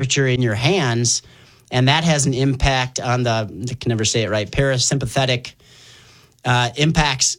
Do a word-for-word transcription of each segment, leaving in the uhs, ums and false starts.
temperature in your hands, and that has an impact on the, I can never say it right, parasympathetic uh, impacts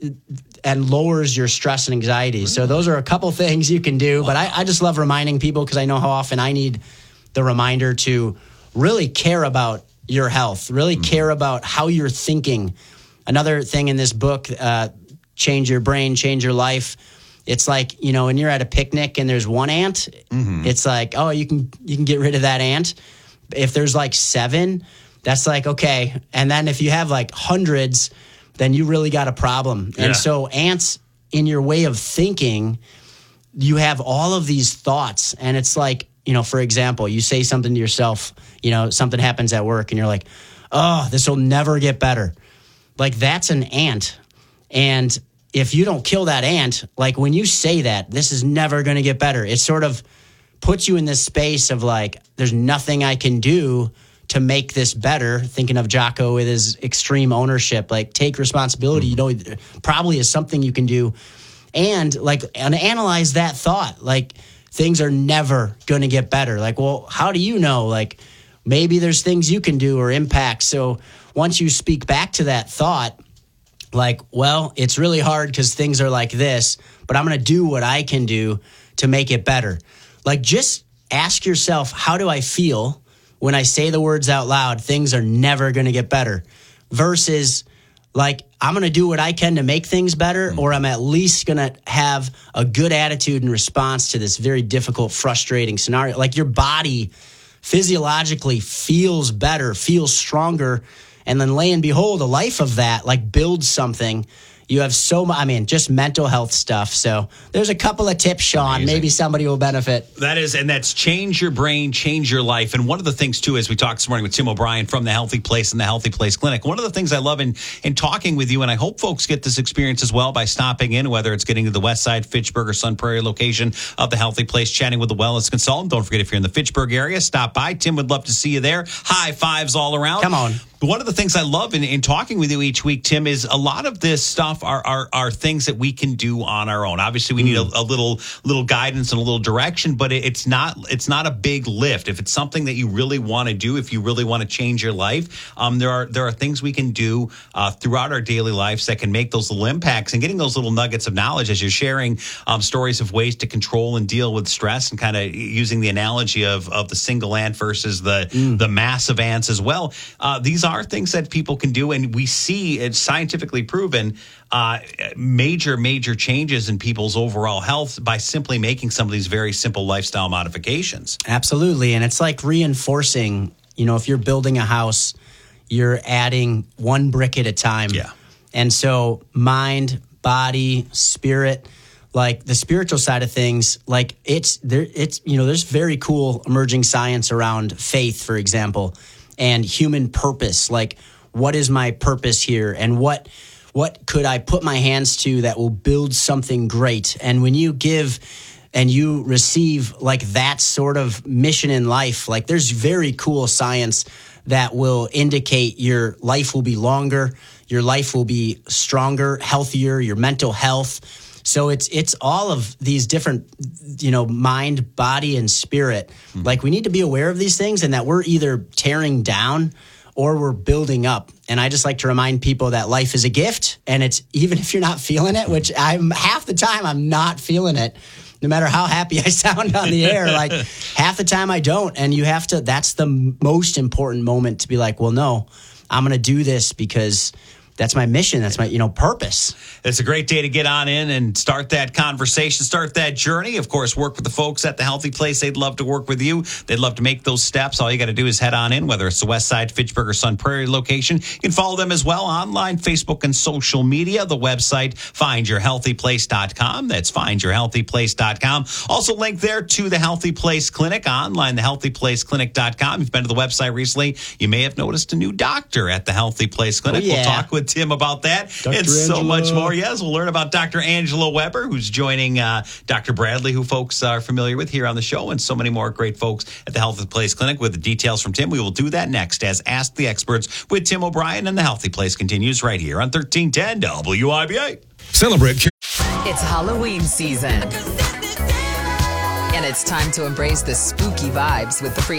and lowers your stress and anxiety. So those are a couple things you can do, but I, I just love reminding people because I know how often I need the reminder to really care about your health, really mm-hmm. care about how you're thinking. Another thing in this book, uh, Change Your Brain, Change Your Life. It's like, you know, when you're at a picnic and there's one ant, mm-hmm. it's like, oh, you can you can get rid of that ant. If there's like seven, that's like, okay. And then if you have like hundreds, then you really got a problem. Yeah. And so ants, in your way of thinking, you have all of these thoughts. And it's like, you know, for example, you say something to yourself, you know, something happens at work and you're like, oh, this will never get better. Like that's an ant. And if you don't kill that ant, like when you say that, this is never going to get better, it sort of puts you in this space of like, there's nothing I can do to make this better. Thinking of Jocko with his extreme ownership, like take responsibility, you know, probably is something you can do. And like, and analyze that thought, like things are never going to get better. Like, well, how do you know? Like maybe there's things you can do or impact. So once you speak back to that thought, like, well, it's really hard because things are like this, but I'm going to do what I can do to make it better. Like, just ask yourself, how do I feel when I say the words out loud, things are never going to get better, versus like, I'm going to do what I can to make things better, or I'm at least going to have a good attitude in response to this very difficult, frustrating scenario. Like your body physiologically feels better, feels stronger. And then, lo and behold, a life of that, like build something. You have so much, I mean, just mental health stuff. So there's a couple of tips, Sean. Amazing. Maybe somebody will benefit. That is, and that's Change Your Brain, Change Your Life. And one of the things, too, as we talked this morning with Tim O'Brien from The Healthy Place and The Healthy Place Clinic, one of the things I love in, in talking with you, and I hope folks get this experience as well by stopping in, whether it's getting to the West Side, Fitchburg, or Sun Prairie location of The Healthy Place, chatting with the wellness consultant. Don't forget, if you're in the Fitchburg area, stop by. Tim would love to see you there. High fives all around. Come on. One of the things I love in, in talking with you each week, Tim, is a lot of this stuff are are, are things that we can do on our own. Obviously, we mm. need a, a little little guidance and a little direction, but it, it's not it's not a big lift. If it's something that you really want to do, if you really want to change your life, um, there are there are things we can do uh, throughout our daily lives that can make those little impacts. And getting those little nuggets of knowledge as you're sharing um, stories of ways to control and deal with stress, and kind of using the analogy of of the single ant versus the mm. the massive ants as well. Uh, these are are things that people can do, and we see it's scientifically proven uh, major, major changes in people's overall health by simply making some of these very simple lifestyle modifications. Absolutely, and it's like reinforcing, you know, if you're building a house, you're adding one brick at a time. Yeah. And so mind, body, spirit, like the spiritual side of things, like it's there, it's, you know, there's very cool emerging science around faith, for example, and human purpose. Like, what is my purpose here? And what what could I put my hands to that will build something great? And when you give and you receive like that sort of mission in life, like there's very cool science that will indicate your life will be longer, your life will be stronger, healthier, your mental health. So it's it's all of these different, you know, mind, body, and spirit. Mm-hmm. Like we need to be aware of these things, and that we're either tearing down or we're building up. And I just like to remind people that life is a gift, and it's even if you're not feeling it, which I'm half the time I'm not feeling it, no matter how happy I sound on the air, like half the time I don't. And you have to, that's the most important moment to be like, well, no, I'm going to do this because that's my mission. That's my, you know, purpose. It's a great day to get on in and start that conversation, start that journey. Of course, work with the folks at The Healthy Place. They'd love to work with you. They'd love to make those steps. All you got to do is head on in, whether it's the West Side, Fitchburg, or Sun Prairie location. You can follow them as well online, Facebook, and social media. The website, find your healthy place dot com. That's find your healthy place dot com. Also linked there to The Healthy Place Clinic online, the healthy place clinic dot com. If you've been to the website recently, you may have noticed a new doctor at The Healthy Place Clinic. Oh, yeah. We'll talk with Tim about that Doctor and so Angela. Much more. Yes, we'll learn about Doctor Angela Weber, who's joining uh, Doctor Bradley, who folks are familiar with here on the show, and so many more great folks at The Healthy Place Clinic with the details from Tim. We will do that next as Ask the Experts with Tim O'Brien, and The Healthy Place continues right here on thirteen ten W I B A. Celebrate. It's Halloween season, and it's time to embrace the spooky vibes with the free